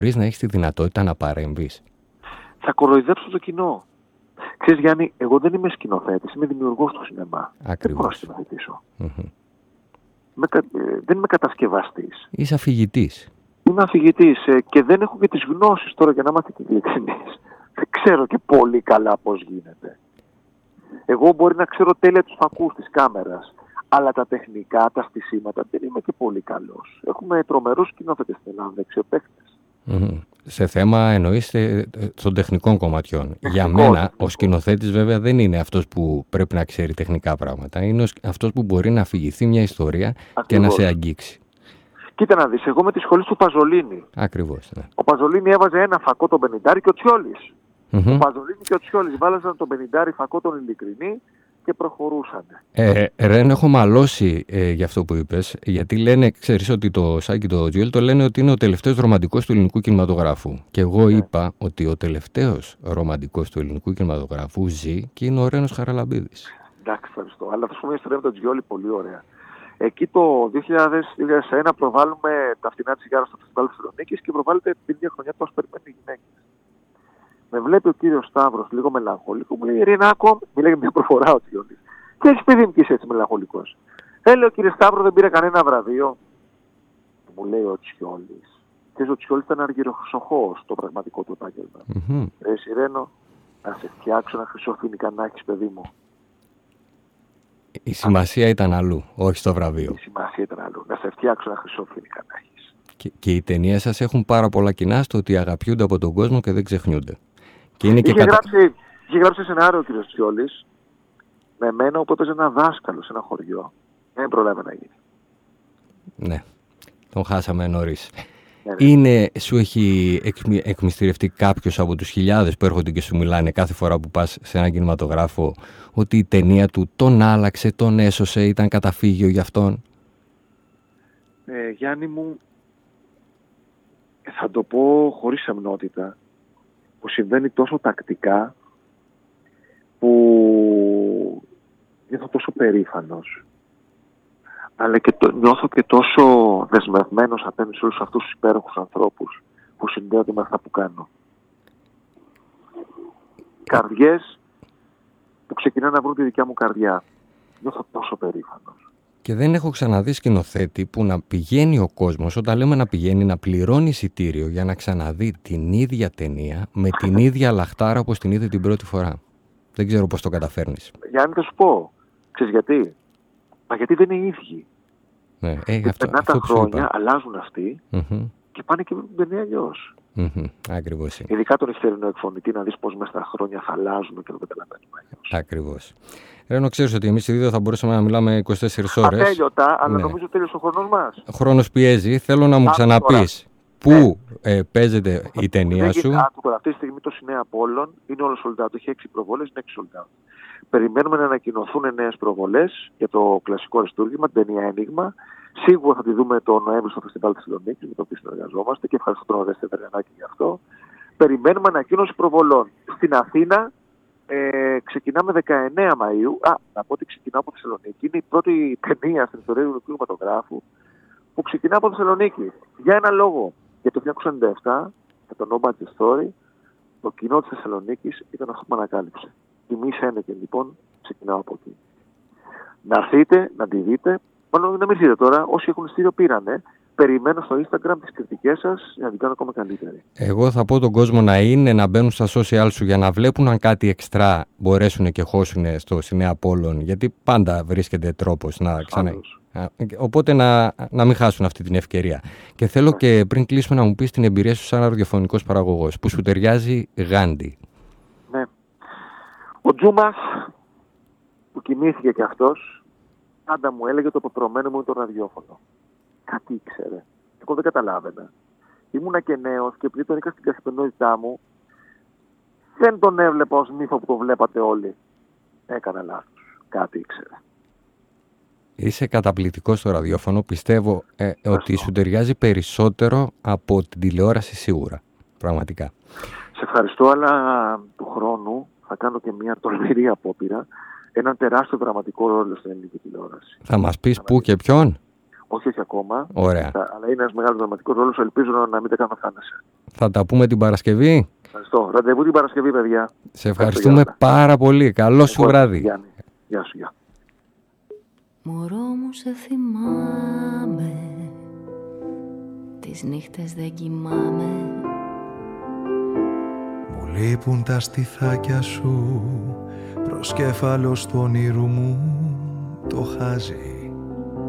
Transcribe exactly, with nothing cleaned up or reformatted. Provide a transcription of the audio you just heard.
μπορείς να έχεις τη δυνατότητα να παρέμβεις? Θα κοροϊδέψω το κοινό. Ξέρεις, Γιάννη, εγώ δεν είμαι σκηνοθέτης, είμαι δημιουργός του σινεμά. Ακριβώς. Δεν μπορώ να σκηνοθετήσω. Mm-hmm. Με, δεν είμαι κατασκευαστής. Είσαι αφηγητής. Είμαι αφηγητής ε, και δεν έχω και τις γνώσεις τώρα, για να μάθει και ειλικρινής. Δεν ξέρω και πολύ καλά πώς γίνεται. Εγώ μπορεί να ξέρω τέλεια τους φακούς της κάμερας, αλλά τα τεχνικά, τα στισίματα δεν είμαι και πολύ καλός. Έχουμε τρομερούς σκηνοθέτες στην Ελλάδα, δεξιοπαίχτες. Mm-hmm. Σε θέμα εννοείς των τεχνικών κομματιών. Τεχνικό, Για μένα, τεχνικό. Ο σκηνοθέτης βέβαια δεν είναι αυτός που πρέπει να ξέρει τεχνικά πράγματα. Είναι αυτός που μπορεί να αφηγηθεί μια ιστορία. Ακριβώς. Και να σε αγγίξει. Κοίτα να δεις, εγώ με τη σχολή του Παζολίνη. Ακριβώς. Ναι. Ο Παζολίνη έβαζε ένα φακό τον πενηντάρι και ο Τσιόλης. Mm-hmm. Ο Παζολίνη και ο Τσιόλης βάλαζαν τον πενηντάρι φακό τον ειλικρινή και προχωρούσαν. Ε, Ρεν, έχω μαλώσει ε, για αυτό που είπες, γιατί λένε, ξέρεις ότι το Σάκη το Τζιόλ το λένε ότι είναι ο τελευταίος ρομαντικός του ελληνικού κινηματογράφου. Και εγώ ναι. είπα ότι ο τελευταίος ρομαντικός του ελληνικού κινηματογράφου ζει και είναι ο Ρένος Χαραλαμπίδης. Εντάξει, ευχαριστώ. Αλλά θα σου πω μια ιστορία με τον Τζιόλη πολύ ωραία. Εκεί το δύο χιλιάδες ένα προβάλλουμε τα φτηνά τσιγάρα στο Φεστιβάλ Θεσσαλονίκης και προβάλλεται την ίδια χρονιά που περιμένουν οι γυναίκες. Με βλέπει ο κύριος Σταύρος λίγο μελαγχολικό, μου λέει Ρινάκο, μιλάει μια προφορά ο Τσιόλης. Και εσύ παιδί μου και είσαι έτσι μελαγχολικός. Έλεω κύριε Σταύρο, δεν πήρε κανένα βραβείο. Μου λέει ο Τσιόλης. Και ο Τσιόλης ήταν αργυροξοχός στο πραγματικό του επάγγελμα. Mm-hmm. Ρε Σιρένο, να σε φτιάξω ένα χρυσό φοινικά να έχεις, παιδί μου. Η σημασία ήταν αλλού, όχι στο βραβείο. Η σημασία ήταν αλλού. Να σε φτιάξω ένα χρυσό φοινικά να έχεις. Και, και οι ταινίες σας έχουν πάρα πολλά κοινά στο ότι αγαπιούνται από τον κόσμο και δεν ξεχνιούνται. Και είναι και είχε, κατα... γράψει, είχε γράψει σενάριο ο κ. Τσιόλης με μένα, όπου έπαιζε ένα δάσκαλο σε ένα χωριό. Δεν προλάβαινε να γίνει. Ναι, τον χάσαμε νωρίς. Ναι, ναι. Είναι, σου έχει εκμυστηρευτεί κάποιος από τους χιλιάδες που έρχονται και σου μιλάνε κάθε φορά που πας σε έναν κινηματογράφο ότι η ταινία του τον άλλαξε, τον έσωσε, ήταν καταφύγιο για αυτόν? Ε, Γιάννη μου, θα το πω χωρίς σεμνότητα, που συμβαίνει τόσο τακτικά που νιώθω τόσο περήφανος, αλλά και το, νιώθω και τόσο δεσμευμένος απέναντι σε όλους αυτούς τους υπέροχους ανθρώπους που συνδέονται με αυτά που κάνω. Καρδιές που ξεκινάνε να βρουν τη δικιά μου καρδιά. Νιώθω τόσο περήφανος. Και δεν έχω ξαναδεί σκηνοθέτη που να πηγαίνει ο κόσμος, όταν λέμε να πηγαίνει, να πληρώνει εισιτήριο για να ξαναδεί την ίδια ταινία με την ίδια λαχτάρα όπως την είδε την πρώτη φορά. Δεν ξέρω πώς το καταφέρνεις. Γιάννη, θα σου πω. Ξέρεις γιατί? Μα γιατί δεν είναι οι ίδιοι. Ναι, ε, αυτό, περνά αυτό τα χρόνια, αλλάζουν αυτοί mm-hmm. και πάνε και βλέπουν την ταινία αλλιώς. Mm-hmm. Ακριβώς είναι. Ειδικά τον νυχτερινό εκφωνητή, να δεις πώς μέσα στα χρόνια θα αλλάζουν και το καταλαβαίνουμε αλλιώς. Ακριβώς. Ρένο, ξέρεις ότι εμείς οι δύο θα μπορούσαμε να μιλάμε είκοσι τέσσερις ώρες. Ατέλειωτα, αλλά ναι. νομίζω τέλειωσε ο χρόνος μας. Ο χρόνος πιέζει. Θέλω να μου Άκου ξαναπείς πού ναι. ε, παίζεται η ταινία σου. Άκου τώρα, αυτή τη στιγμή το Σινέα Απόλλων είναι όλο sold out. Έχει έξι προβολές, είναι έξι sold out. Περιμένουμε να ανακοινωθούν νέες προβολές για το κλασικό αριστούργημα, την ταινία Ένιγμα. Σίγουρα θα τη δούμε τον Νοέμβριο στο Φεστιβάλ Θεσσαλονίκης, με το οποίο συνεργαζόμαστε και ευχαριστώ τον Οδέστη Βεργανάκη για αυτό. Περιμένουμε ανακοίνωση προβολών. Στην Αθήνα ε, ξεκινάμε δεκαεννέα Μαΐου. Α, να πω ότι ξεκινάω από Θεσσαλονίκη. Είναι η πρώτη ταινία στην ιστορία του ελληνικού κινηματογράφου που ξεκινά από Θεσσαλονίκη. Για ένα λόγο. Για το χίλια εννιακόσια ενενήντα επτά, για το No Budget Story, το κοινό της Θεσσαλονίκης ήταν αυτό που με ανακάλυψε. Τιμή Σένεκεν, λοιπόν, ξεκινάω από εκεί. Να έρθετε, να τη δείτε. Μάλλον να μην δείτε τώρα, όσοι έχουν ειστήριο πήρανε. Περιμένω στο Instagram τις κριτικές σας για να την κάνω ακόμα καλύτερη. Εγώ θα πω τον κόσμο να είναι, να μπαίνουν στα social σου για να βλέπουν αν κάτι εξτρά μπορέσουν και χώσουν στο Σινέα Απόλλων, γιατί πάντα βρίσκεται τρόπος να ξανά. Οπότε να, να μην χάσουν αυτή την ευκαιρία. Και θέλω και πριν κλείσουμε να μου πεις την εμπειρία σου σαν ραδιοφωνικός παραγωγός, που σου ταιριάζει Γάντι. Ναι. Ο Τζούμας, που κοιμήθηκε κι αυτός, πάντα μου έλεγε το πεπρωμένο μου είναι το ραδιόφωνο. Κάτι ήξερε. Εγώ δεν καταλάβαινα. Ήμουνα και νέος και επειδή τον είχα στην καθημερινότητά μου, δεν τον έβλεπα ως μύθο που το βλέπατε όλοι. Έκανα λάθος. Κάτι ήξερε. Είσαι καταπληκτικός στο ραδιόφωνο. Πιστεύω ε, ότι σου ταιριάζει περισσότερο από την τηλεόραση σίγουρα. Πραγματικά. Σε ευχαριστώ, αλλά του χρόνου θα κάνω και μια τολμηρή απόπειρα. Έναν τεράστιο δραματικό ρόλο στην ελληνική τηλεόραση. Θα μας πεις πού και ποιον? Όχι, όχι ακόμα. Ωραία. Αλλά είναι ένας μεγάλος δραματικός ρόλος. Ελπίζω να μην τα κάνω χάνεσαι. Θα τα πούμε την Παρασκευή. Ευχαριστώ. Ραντεβού την Παρασκευή, παιδιά. Σε ευχαριστούμε πάρα πολύ. Καλό σου βράδυ. Γιάννη. Γεια σου, γεια. Μωρό μου σε θυμάμαι, τις νύχτες δεν κοιμάμαι. Μου λείπουν τα στιθάκια σου, προσκέφαλος του όνειρου μου το χάζει.